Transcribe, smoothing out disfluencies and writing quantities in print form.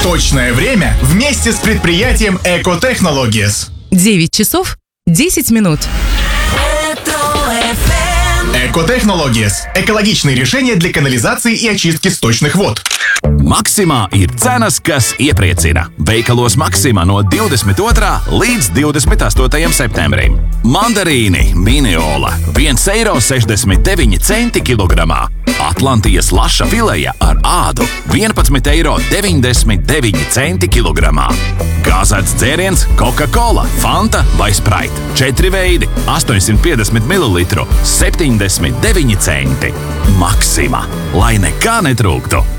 Точное время вместе с предприятием Экотехнологиес. 9 часов 10 минут. Экотехнологиес. Экологичные решения для канализации и очистки сточных вод. Maksimā ir cenas, kas iepriecina. Veikalos Maksimā no 22. līdz 28. septembrim. Mandarīni Miniola 1,69 eiro kilogramā. Atlantijas laša fileja ar ādu 11,99 eiro kilogramā. Gāzēts dzēriens Coca-Cola, Fanta vai Sprite. 4 veidi 850 ml 79 centi. Maksimā, lai nekā netrūktu.